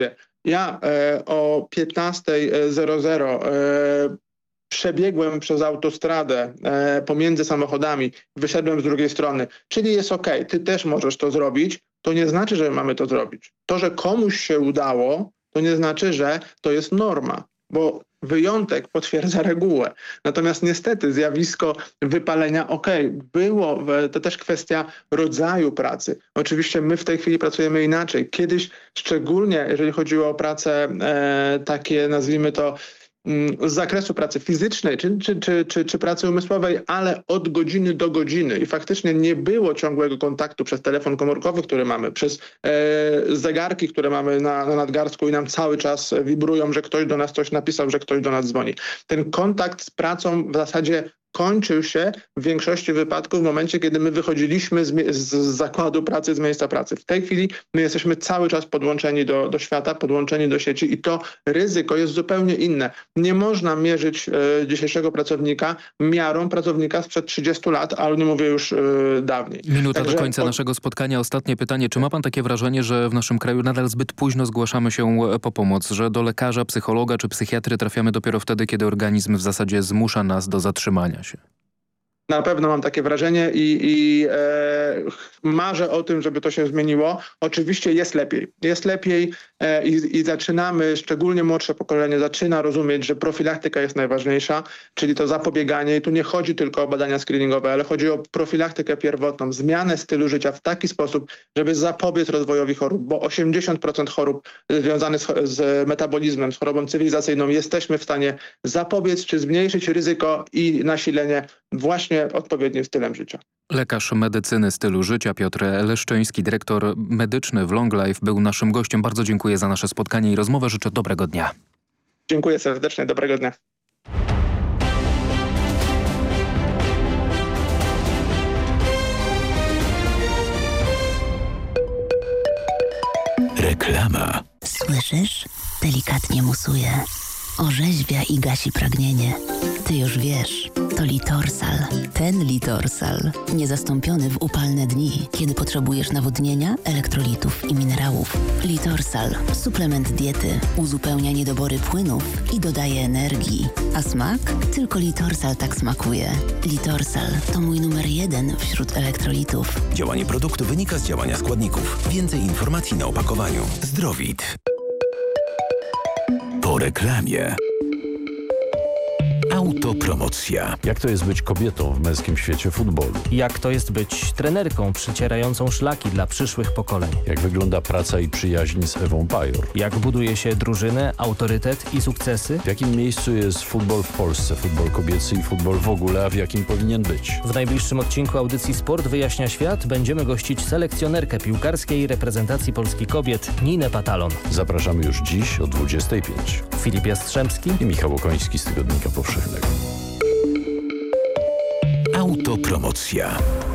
Ja o 15:00 przebiegłem przez autostradę pomiędzy samochodami, wyszedłem z drugiej strony, czyli jest okej, ty też możesz to zrobić, to nie znaczy, że mamy to zrobić. To, że komuś się udało, to nie znaczy, że to jest norma, bo wyjątek potwierdza regułę. Natomiast niestety zjawisko wypalenia, było, to też kwestia rodzaju pracy. Oczywiście my w tej chwili pracujemy inaczej. Kiedyś, szczególnie jeżeli chodziło o pracę takie, nazwijmy to, z zakresu pracy fizycznej czy pracy umysłowej, ale od godziny do godziny i faktycznie nie było ciągłego kontaktu przez telefon komórkowy, który mamy, przez zegarki, które mamy na nadgarstku i nam cały czas wibrują, że ktoś do nas coś napisał, że ktoś do nas dzwoni. Ten kontakt z pracą w zasadzie kończył się w większości wypadków w momencie, kiedy my wychodziliśmy z zakładu pracy, z miejsca pracy. W tej chwili my jesteśmy cały czas podłączeni do świata, podłączeni do sieci i to ryzyko jest zupełnie inne. Nie można mierzyć dzisiejszego pracownika miarą pracownika sprzed 30 lat, ale nie mówię już dawniej. Minuta do końca naszego spotkania. Ostatnie pytanie. Czy ma pan takie wrażenie, że w naszym kraju nadal zbyt późno zgłaszamy się po pomoc, że do lekarza, psychologa czy psychiatry trafiamy dopiero wtedy, kiedy organizm w zasadzie zmusza nas do zatrzymania się? Na pewno mam takie wrażenie i marzę o tym, żeby to się zmieniło. Oczywiście jest lepiej. Jest lepiej i zaczynamy, szczególnie młodsze pokolenie zaczyna rozumieć, że profilaktyka jest najważniejsza, czyli to zapobieganie. I tu nie chodzi tylko o badania screeningowe, ale chodzi o profilaktykę pierwotną, zmianę stylu życia w taki sposób, żeby zapobiec rozwojowi chorób, bo 80% chorób związanych z metabolizmem, z chorobą cywilizacyjną jesteśmy w stanie zapobiec czy zmniejszyć ryzyko i nasilenie właśnie odpowiednim stylem życia. Lekarz medycyny stylu życia Piotr Leszczyński, dyrektor medyczny w Long Life, był naszym gościem. Bardzo dziękuję za nasze spotkanie i rozmowę. Życzę dobrego dnia. Dziękuję serdecznie. Dobrego dnia. Reklama. Słyszysz? Delikatnie musuje. Orzeźwia i gasi pragnienie. Ty już wiesz, to Litorsal. Ten Litorsal. Niezastąpiony w upalne dni, kiedy potrzebujesz nawodnienia, elektrolitów i minerałów. Litorsal. Suplement diety. Uzupełnia niedobory płynów i dodaje energii. A smak? Tylko Litorsal tak smakuje. Litorsal to mój numer 1 wśród elektrolitów. Działanie produktu wynika z działania składników. Więcej informacji na opakowaniu. Zdrowit. Po reklamie. Autopromocja. Jak to jest być kobietą w męskim świecie futbolu? Jak to jest być trenerką przycierającą szlaki dla przyszłych pokoleń? Jak wygląda praca i przyjaźń z Ewą Pajor? Jak buduje się drużynę, autorytet i sukcesy? W jakim miejscu jest futbol w Polsce, futbol kobiecy i futbol w ogóle, a w jakim powinien być? W najbliższym odcinku audycji Sport wyjaśnia świat będziemy gościć selekcjonerkę piłkarskiej reprezentacji Polski kobiet Ninę Patalon. Zapraszamy już dziś o 25. Filip Jastrzębski i Michał Okoński z Tygodnika Powszechnego. Autopromocja.